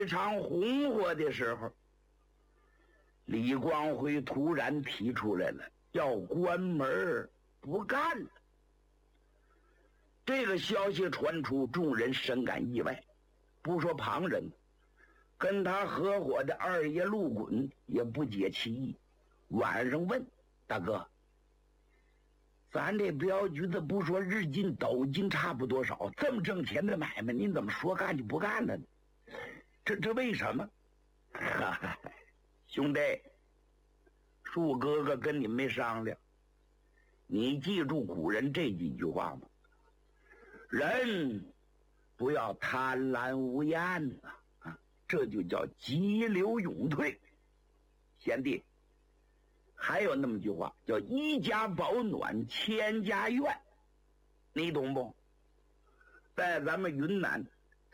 一场红火的时候，李光辉突然提出来了，要关门不干了。这个消息传出，众人深感意外，不说旁人，跟他合伙的二爷陆衮也不解其意。晚上问大哥，咱这镖局子不说日进斗金差不多少，这么挣钱的买卖，您怎么说干就不干了呢？这为什么？兄弟，树哥哥跟你没商量，你记住古人这几句话吗？人不要贪婪无厌啊，这就叫急流勇退。贤弟，还有那么句话叫一家保暖千家怨，你懂不？在咱们云南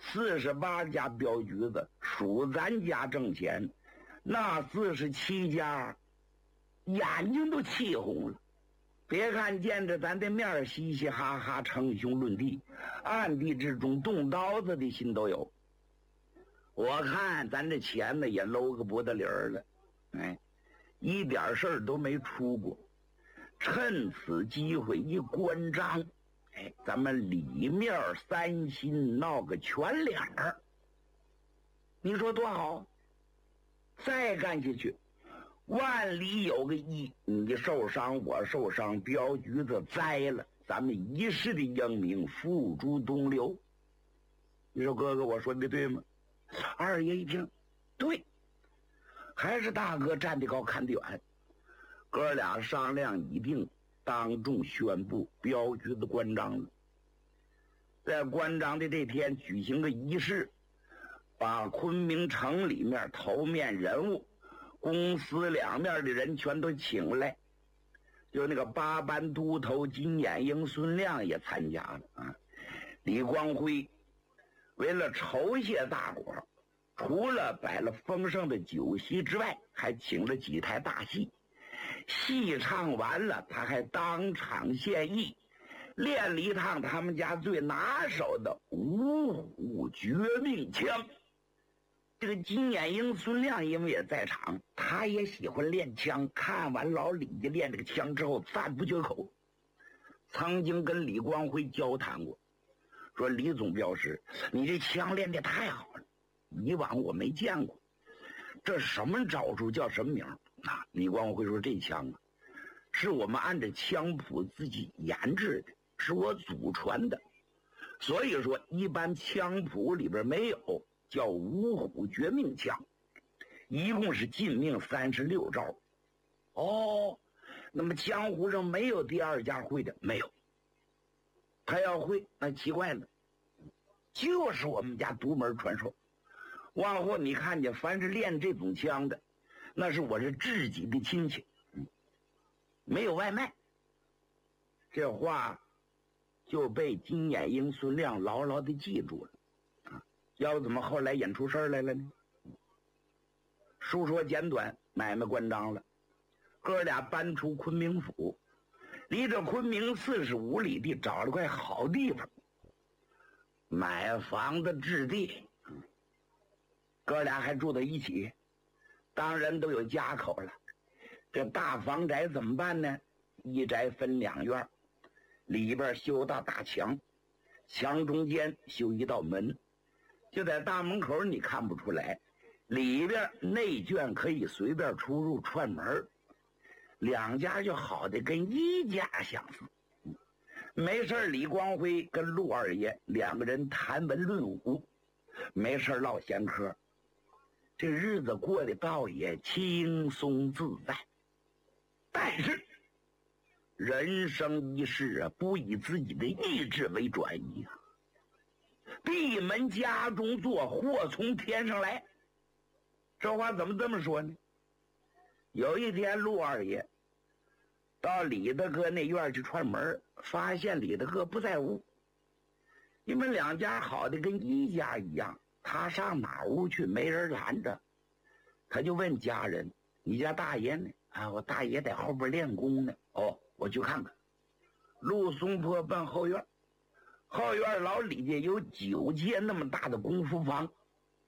48家镖局子，数咱家挣钱，那47家眼睛都气红了。别看见着咱的面嘻嘻哈哈称兄论弟，暗地之中动刀子的心都有。我看咱这钱呢也搂个不得理儿了，一点事儿都没出过。趁此机会一关张，咱们里面三心闹个全脸儿，你说多好？再干下去，万里有个一，你受伤我受伤，镖局子栽了，咱们一世的英名付诸东流。你说哥哥我说的对吗？二爷一听，对，还是大哥站得高看得远。哥俩商量已定，当众宣布镖局子关张了。在关张的这天举行个仪式，把昆明城里面头面人物公司两面的人全都请来，就那个八班都头金眼英孙亮也参加了啊。李光辉为了酬谢大伙，除了摆了丰盛的酒席之外，还请了几台大戏。戏唱完了，他还当场献艺，练了一趟他们家最拿手的五虎绝命枪。这个金眼英孙亮因为也在场，他也喜欢练枪，看完老李家练这个枪之后赞不绝口，曾经跟李光辉交谈过，说李总镖师，你这枪练得太好了，以往我没见过，这什么招数叫什么名啊？李光辉说，这枪啊是我们按照枪谱自己研制的，是我祖传的，所以说一般枪谱里边没有，叫五虎绝命枪，一共是禁命36招。哦，那么江湖上没有第二家会的？没有。他要会那奇怪了，就是我们家独门传授。往后你看见凡是练这种枪的，那是我是自己的亲戚，没有外卖。这话就被金眼英孙亮牢牢的记住了啊！要不怎么后来演出事儿来了呢？书说简短，买卖关张了，哥俩搬出昆明府，离着昆明45里地找了块好地方，买房子置地。哥俩还住在一起，当然都有家口了。这大房宅怎么办呢？一宅分2院，里边修道大墙，墙中间修一道门，就在大门口你看不出来，里边内眷可以随便出入串门，两家就好的跟一家相似。没事李光辉跟陆二爷两个人谈文论武，没事唠闲嗑，这日子过得倒也轻松自在。但是人生一世啊，不以自己的意志为转移啊，闭门家中坐，祸从天上来。这话怎么这么说呢？有一天陆二爷到李大哥那院去串门，发现李大哥不在屋，因为两家好的跟一家一样，他上哪屋去没人拦着，他就问家人，你家大爷呢？啊，我大爷在后边练功呢。哦，我去看看。陆松坡奔后院，后院老李家有9间那么大的功夫房，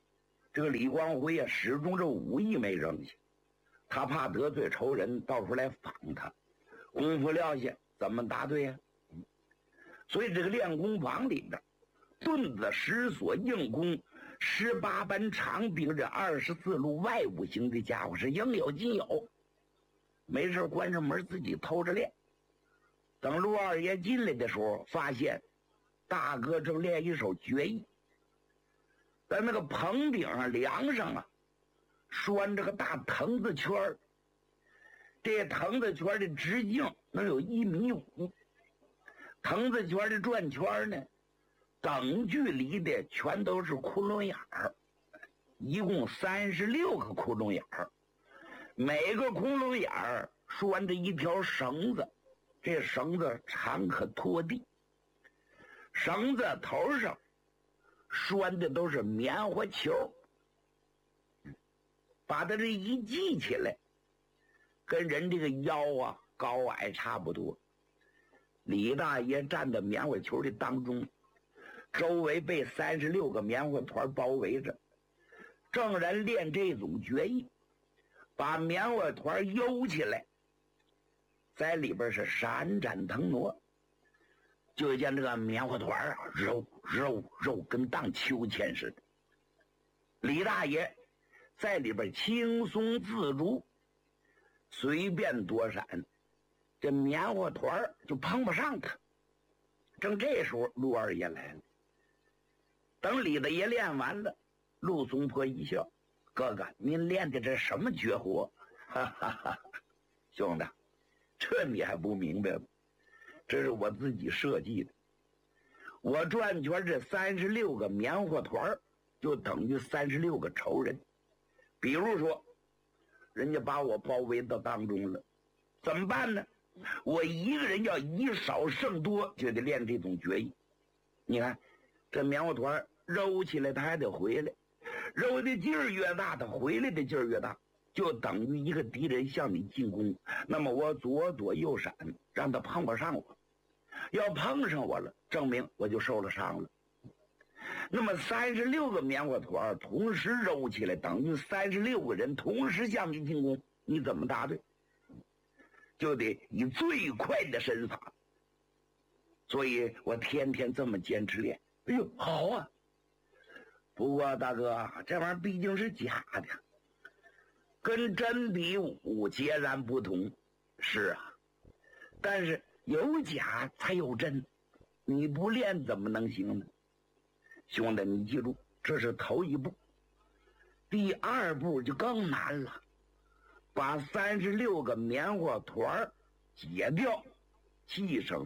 这个李光辉始终这武艺没扔下，他怕得罪仇人，到时候来访他，功夫撂下怎么答对呀？所以这个练功房里边，盾子、石锁、硬弓、18般长柄，这24路外五行的家伙是应有尽有。没事关上门自己偷着练。等陆二爷进来的时候，发现大哥正练一手绝艺，在那个棚顶上梁上啊，拴着个大藤子圈，这藤子圈的直径能有1.5米，藤子圈的转圈呢，等距离的全都是窟窿眼儿，一共36个窟窿眼儿，每个窟窿眼儿拴着一条绳子，这绳子长可拖地，绳子头上拴的都是棉花球，把它这一系起来，跟人这个腰啊高矮差不多。李大爷站在棉花球的当中，周围被36个棉花团包围着，正然练这种绝艺，把棉花团悠起来，在里边是闪展腾挪，就见这个棉花团啊，肉跟荡秋千似的。李大爷在里边轻松自如，随便躲闪，这棉花团就碰不上他。正这时候，陆二爷来了。等李大爷练完了，陆松坡一笑：“哥哥，您练的这什么绝活？”哈哈哈，兄弟，这你还不明白吗？这是我自己设计的。我转圈这36个棉花团，就等于36个仇人。比如说，人家把我包围到当中了，怎么办呢？我一个人要以少胜多，就得练这种绝艺。你看，这棉花团揉起来，它还得回来，揉的劲儿越大，它回来的劲儿越大，就等于一个敌人向你进攻，那么我左躲右闪，让他碰不上我。要碰上我了，证明我就受了伤了。那么36个棉花团同时揉起来，等于36个人同时向你进攻，你怎么答对？就得以最快的身法。所以我天天这么坚持练。哎呦，好啊！不过大哥，这玩意儿毕竟是假的，跟真比武截然不同。是啊，但是有假才有真，你不练怎么能行呢？兄弟，你记住，这是头一步。第二步就更难了，把36个棉花团解掉，系上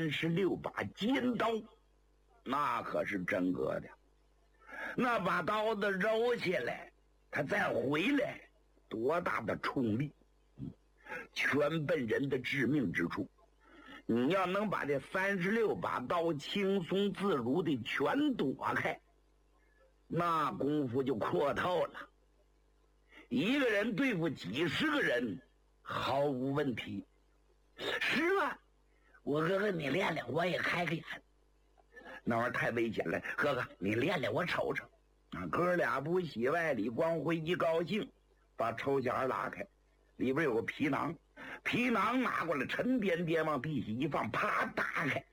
36把尖刀，那可是真格的。那把刀子揉起来，它再回来，多大的冲力，全奔人的致命之处。你要能把这36把刀轻松自如的全躲开，那功夫就阔透了。一个人对付几十个人毫无问题。是吗？我哥哥你练练，我也开个眼。那玩意儿太危险了，哥哥你练练，我瞅瞅。哥俩不洗外，李光辉一高兴，把抽匣拉开，里边有个皮囊，皮囊拿过来，沉甸甸往地下一放，啪打开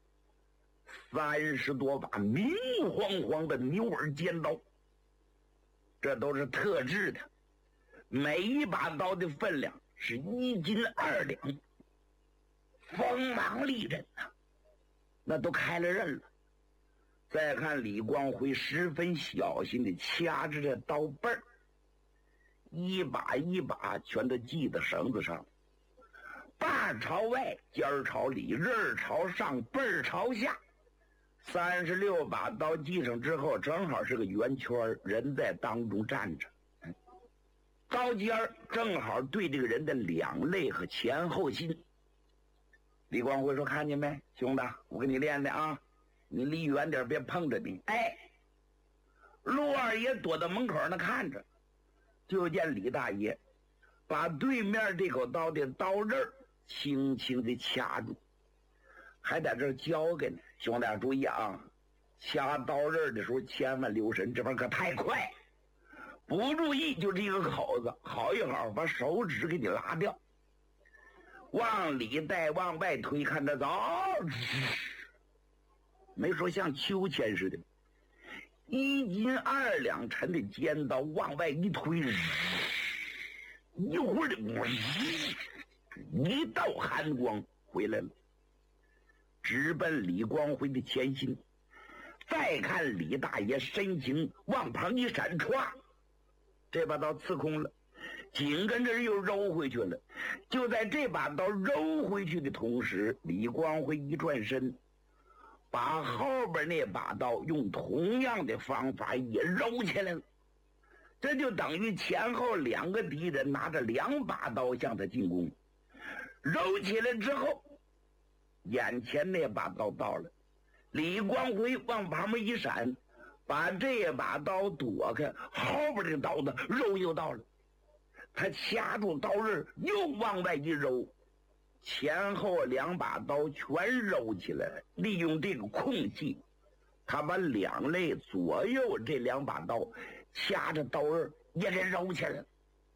，30多把明晃晃的牛耳尖刀，这都是特制的，每一把刀的分量是1斤2两，锋芒利刃啊，那都开了刃了。再看李光辉十分小心地掐着这刀背儿，一把一把全都系到绳子上，把朝外，尖儿朝里，刃儿朝上，背儿朝下。36把刀系上之后，正好是个圆圈，人在当中站着，刀尖儿正好对这个人的两肋和前后心。李光辉说：“看见没，兄弟，我给你练练啊，你离远点，别碰着你。”哎，陆二爷躲到门口那看着，就见李大爷把对面这口刀的刀刃轻轻地掐住，还在这儿教给呢。兄弟注意啊，掐刀刃的时候千万留神，这玩意儿可太快， 不注意就这个口子，好一好把手指给你拉掉，往里带往外推，看着走，没说像秋千似的，1斤2两沉的尖刀往外一推，一会儿的一道寒光回来了，直奔李光辉的前心。再看李大爷身形往旁一闪，歘，这把刀刺空了，紧跟着又揉回去了。就在这把刀揉回去的同时，李光辉一转身，把后边那把刀用同样的方法也揉起来了。这就等于前后2个敌人拿着2把刀向他进攻。揉起来之后，眼前那把刀到了，李光辉往旁边一闪，把这把刀躲开，后边的刀子揉又到了，他掐住刀刃又往外一揉，前后2把刀全揉起来，利用这个空隙，他把2肋左右这2把刀掐着刀刃也给揉起来了，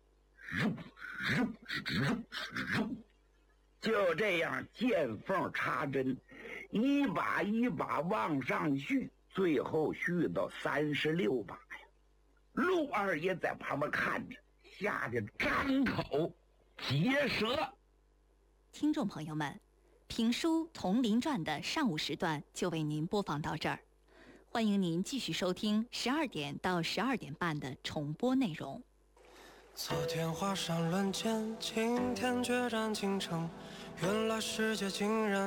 就这样见缝插针，一把一把往上续，最后续到36把呀。陆二爷在旁边看着，吓得张口结舌。 听众朋友们，评书《铜陵传》的上午时段就为您播放到这儿，欢迎您继续收听12点到12点半的重播内容。 昨天华山论剑，今天决战京城，原来世界竟然